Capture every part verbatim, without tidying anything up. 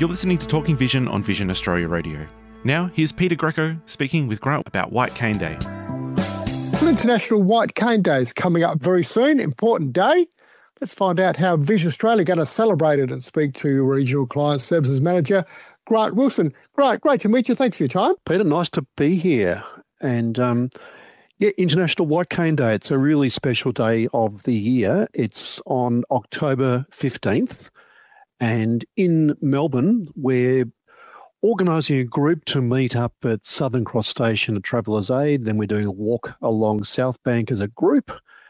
You're listening to Talking Vision on Vision Australia Radio. Now, here's Peter Greco speaking with Grant about White Cane Day. International White Cane Day is coming up very soon. Important day. Let's find out how Vision Australia are going to celebrate it and speak to Regional Client Services Manager Grant Wilson. Grant, great to meet you. Thanks for your time. Peter, nice to be here. And um, yeah, International White Cane Day. It's a really special day of the year. It's on October fifteenth. And in Melbourne, we're organising a group to meet up at Southern Cross Station at Travellers Aid. Then we're doing a walk along South Bank as a group.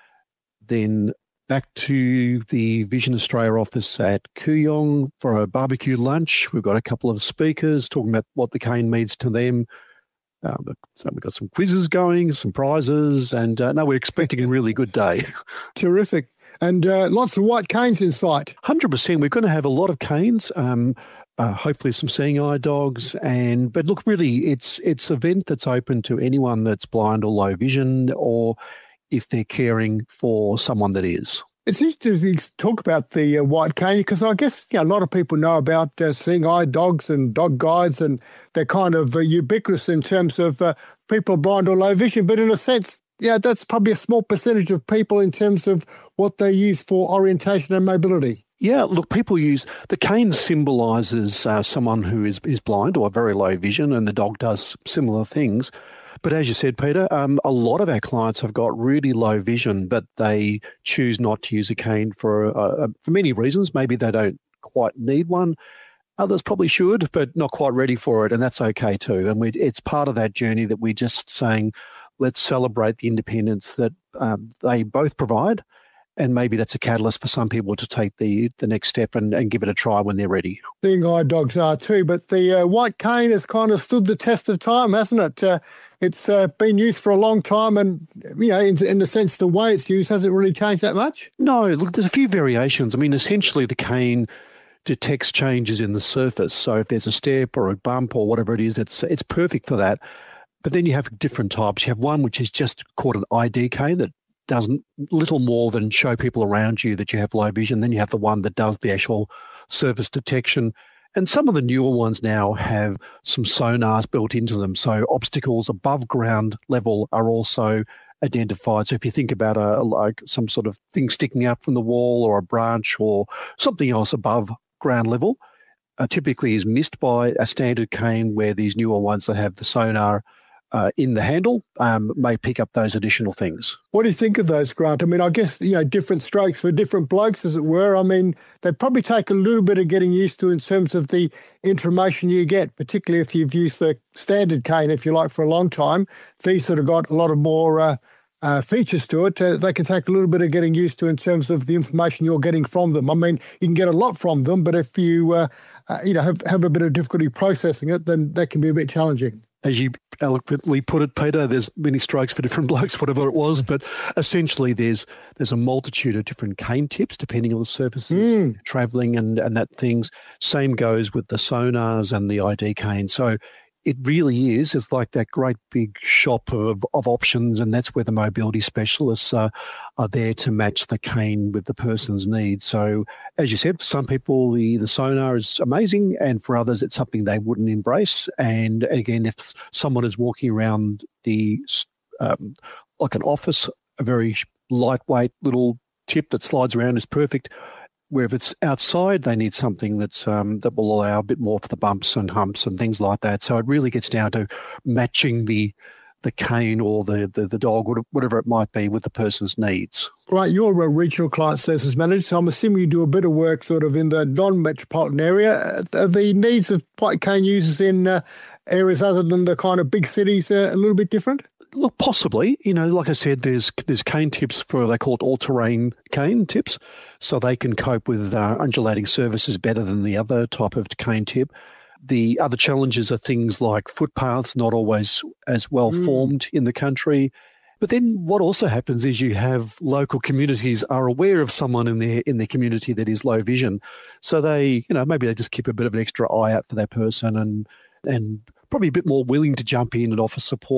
Then back to the Vision Australia office at Kooyong for a barbecue lunch. We've got a couple of speakers talking about what the cane means to them. Um, so we've got some quizzes going, some prizes, and uh, no, we're expecting a really good day. Terrific. And uh, lots of white canes in sight. one hundred percent. We're going to have a lot of canes, um, uh, hopefully some seeing eye dogs. And But look, really, it's it's an event that's open to anyone that's blind or low vision, or if they're caring for someone that is. It's interesting to talk about the uh, white cane because I guess you know, a lot of people know about uh, seeing eye dogs and dog guides, and they're kind of uh, ubiquitous in terms of uh, people blind or low vision. But in a sense, yeah, that's probably a small percentage of people in terms of what they use for orientation and mobility. Yeah, look, people use, the cane symbolises uh, someone who is, is blind or very low vision, and the dog does similar things. But as you said, Peter, um, a lot of our clients have got really low vision, but they choose not to use a cane for uh, for many reasons. Maybe they don't quite need one. Others probably should, but not quite ready for it, and that's okay too. And we, it's part of that journey that we're just saying, let's celebrate the independence that um, they both provide. And maybe that's a catalyst for some people to take the, the next step and, and give it a try when they're ready. Seeing eye dogs are too, but the uh, white cane has kind of stood the test of time, hasn't it? Uh, it's uh, been used for a long time, and you know, in, in the sense the way it's used hasn't really changed that much. No, look, there's a few variations. I mean, essentially the cane detects changes in the surface. So if there's a step or a bump or whatever it is, it's it's perfect for that. But then you have different types. You have one which is just called an I D cane that does little more than show people around you that you have low vision. Then you have the one that does the actual surface detection. And some of the newer ones now have some sonars built into them. So obstacles above ground level are also identified. So if you think about a like some sort of thing sticking up from the wall or a branch or something else above ground level, uh, typically is missed by a standard cane, where these newer ones that have the sonar Uh, in the handle um, may pick up those additional things. What do you think of those, Grant? I mean, I guess, you know, different strokes for different blokes, as it were. I mean, they probably take a little bit of getting used to in terms of the information you get, particularly if you've used the standard cane, if you like, for a long time. These sort of got a lot of more uh, uh, features to it. Uh, they can take a little bit of getting used to in terms of the information you're getting from them. I mean, you can get a lot from them, but if you, uh, uh, you know, have, have a bit of difficulty processing it, then that can be a bit challenging. As you eloquently put it, Peter, there's many strokes for different blokes, whatever it was, but essentially there's there's a multitude of different cane tips depending on the surfaces, mm. travelling and, and that things. Same goes with the sonars and the I D cane. So it really is, it's like that great big shop of, of options, and that's where the mobility specialists uh, are there to match the cane with the person's needs. So as you said, for some people the, the sonar is amazing, and for others it's something they wouldn't embrace. And again, if someone is walking around the um, like an office, a very lightweight little tip that slides around is perfect. Where if it's outside, they need something that's um, that will allow a bit more for the bumps and humps and things like that. So it really gets down to matching the the cane or the, the, the dog, whatever it might be, with the person's needs. Right, you're a Regional Client Services Manager, so I'm assuming you do a bit of work sort of in the non-metropolitan area. Are the needs of white cane users in uh, areas other than the kind of big cities uh, a little bit different? Look, possibly. You know, like I said, there's there's cane tips for, they call it all-terrain cane tips, so they can cope with uh, undulating surfaces better than the other type of cane tip. The other challenges are things like footpaths, not always as well mm. formed in the country. But then what also happens is you have local communities are aware of someone in their in their community that is low vision, so they, you know, maybe they just keep a bit of an extra eye out for that person, and and probably a bit more willing to jump in and offer support where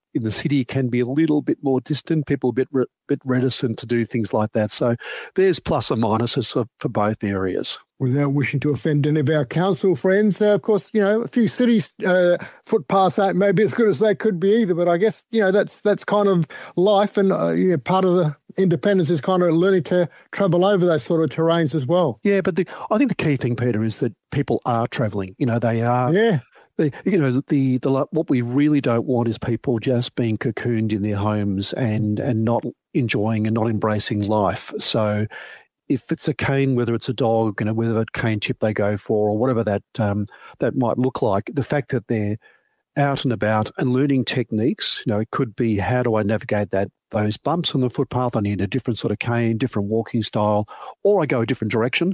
in the city can be a little bit more distant, people a bit re- bit reticent to do things like that. So there's plus and minuses for, for both areas. Without wishing to offend any of our council friends, uh, of course, you know, a few cities' uh, footpaths aren't maybe as good as they could be either, but I guess, you know, that's that's kind of life, and uh, you know, part of the independence is kind of learning to travel over those sort of terrains as well. Yeah, but the, I think the key thing, Peter, is that people are travelling. You know, they are... Yeah. The, you know, the, the what we really don't want is people just being cocooned in their homes and, and not enjoying and not embracing life. So if it's a cane, whether it's a dog, you know, whether it's a cane chip they go for or whatever that um, that might look like, the fact that they're out and about and learning techniques, you know, it could be, how do I navigate that those bumps on the footpath? I need a different sort of cane, different walking style, or I go a different direction,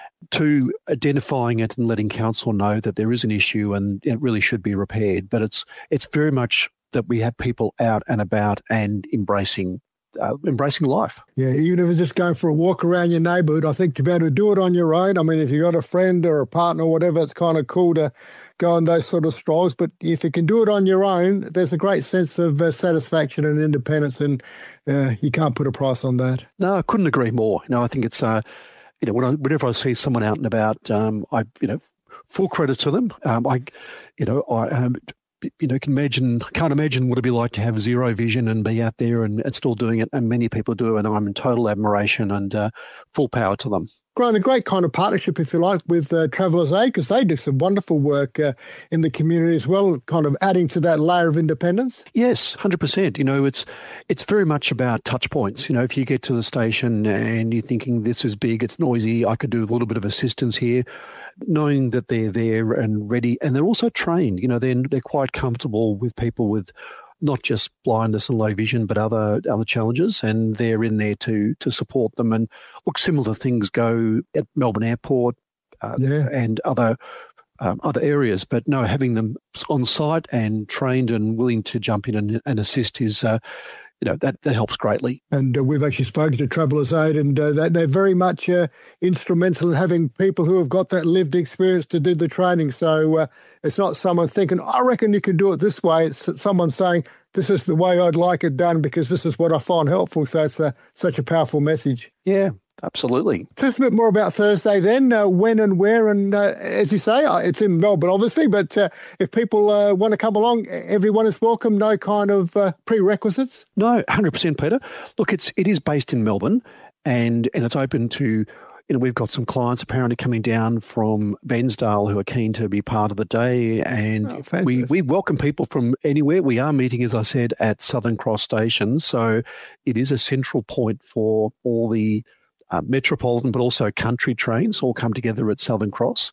to identifying it and letting council know that there is an issue and it really should be repaired. But it's it's very much that we have people out and about and embracing uh, embracing life. Yeah, even if it's just going for a walk around your neighbourhood, I think to be able to do it on your own. I mean, if you've got a friend or a partner or whatever, it's kind of cool to go on those sort of strolls. But if you can do it on your own, there's a great sense of uh, satisfaction and independence, and uh, you can't put a price on that. No, I couldn't agree more. No, I think it's... Uh, You know, when I, whenever I see someone out and about, um, I, you know, full credit to them. Um, I, you know, I, um, you know, can imagine, can't imagine what it'd be like to have zero vision and be out there and, and still doing it. And many people do, and I'm in total admiration and uh, full power to them. Grown a great kind of partnership, if you like, with uh, Travellers Aid, because they do some wonderful work uh, in the community as well, kind of adding to that layer of independence. Yes, one hundred percent. You know, it's it's very much about touch points. You know, if you get to the station and you're thinking this is big, it's noisy, I could do a little bit of assistance here, knowing that they're there and ready, and they're also trained. You know, they're, they're quite comfortable with people with not just blindness and low vision, but other other challenges, and they're in there to to support them. And look, similar things go at Melbourne Airport uh, yeah. and other um, other areas. But no, having them on site and trained and willing to jump in and, and assist is, uh, you know, that, that helps greatly. And uh, we've actually spoken to Travellers Aid, and uh, they, they're very much uh, instrumental in having people who have got that lived experience to do the training. So uh, it's not someone thinking, I reckon you can do it this way. It's someone saying, this is the way I'd like it done because this is what I find helpful. So it's uh, such a powerful message. Yeah, absolutely. Tell us a bit more about Thursday then, uh, when and where. And uh, as you say, uh, it's in Melbourne, obviously, but uh, if people uh, want to come along, everyone is welcome, no kind of uh, prerequisites? No, one hundred percent, Peter. Look, it's, it is based in Melbourne, and, and it's open to... You know, we've got some clients apparently coming down from Bairnsdale who are keen to be part of the day, and oh, we, we welcome people from anywhere. We are meeting, as I said, at Southern Cross Station, so it is a central point for all the uh, metropolitan but also country trains all come together at Southern Cross.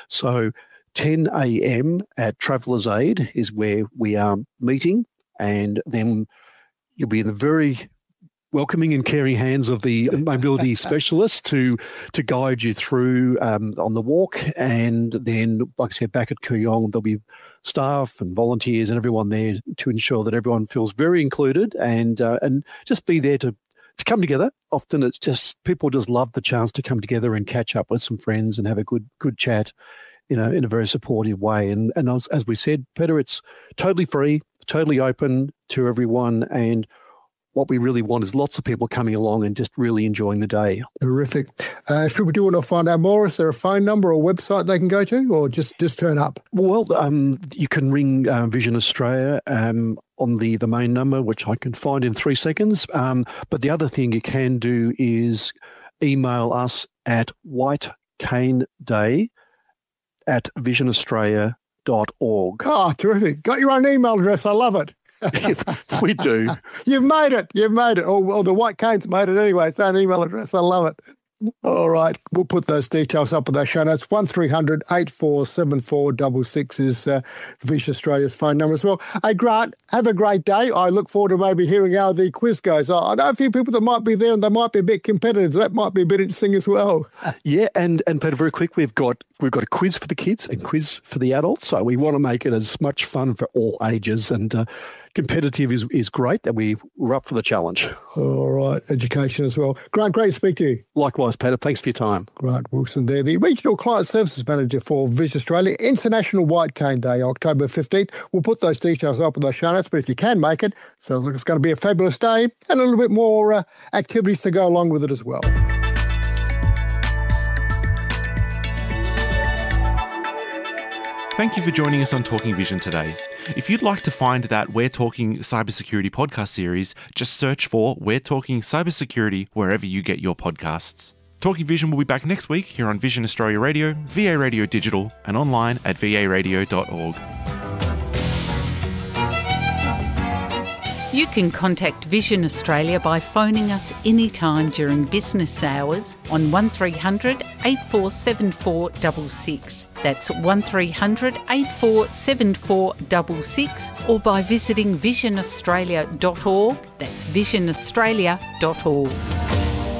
So ten a.m. at Travellers Aid is where we are meeting, and then you'll be in the very welcoming and caring hands of the mobility specialists to to guide you through um, on the walk. And then, like I said, back at Kooyong, there'll be staff and volunteers and everyone there to ensure that everyone feels very included and uh, and just be there to, to come together. Often it's just, people just love the chance to come together and catch up with some friends and have a good good chat, you know, in a very supportive way. And, and as, as we said, Peter, it's totally free, totally open to everyone, and what we really want is lots of people coming along and just really enjoying the day. Terrific. Uh, if people do want to find out more, is there a phone number or website they can go to, or just, just turn up? Well, um, you can ring uh, Vision Australia um, on the, the main number, which I can find in three seconds. Um, but the other thing you can do is email us at whitecaneday at vision australia dot org. Oh, terrific. Got your own email address. I love it. We do. You've made it. You've made it. Oh, well, the White Canes made it anyway. It's an email address. I love it. All right. We'll put those details up with our show notes. one three hundred eight four seven four six six is uh, Vision Australia's phone number as well. Hey, Grant, have a great day. I look forward to maybe hearing how the quiz goes. I know a few people that might be there and they might be a bit competitive. That might be a bit interesting as well. Yeah, and, and Peter, very quick, we've got we've got a quiz for the kids and quiz for the adults. So we want to make it as much fun for all ages, and uh, competitive is, is great, that we, we're up for the challenge. All right, education as well. Grant, great to speak to you. Likewise, Peter. Thanks for your time. Grant Wilson there, the Regional Client Services Manager for Vision Australia. International White Cane Day, October fifteenth. We'll put those details up in those show notes, but if you can make it, sounds like it's going to be a fabulous day and a little bit more uh, activities to go along with it as well. Thank you for joining us on Talking Vision today. If you'd like to find that We're Talking Cybersecurity podcast series, just search for We're Talking Cybersecurity wherever you get your podcasts. Talking Vision will be back next week here on Vision Australia Radio, V A Radio Digital, and online at v a radio dot org. You can contact Vision Australia by phoning us anytime during business hours on one three hundred, eight four seven four six six. That's one three hundred, eight four seven four six six, or by visiting vision australia dot org. That's vision australia dot org.